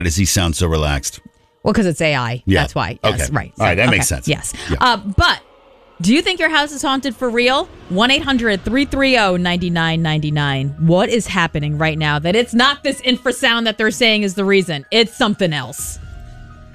does he sound so relaxed? Well, because it's AI. Yeah. That's why. Yes, Okay. right. All right, that makes sense. Yes. Yeah. But do you think your house is haunted for real? 1-800-330-9999. What is happening right now that it's not this infrasound that they're saying is the reason? It's something else.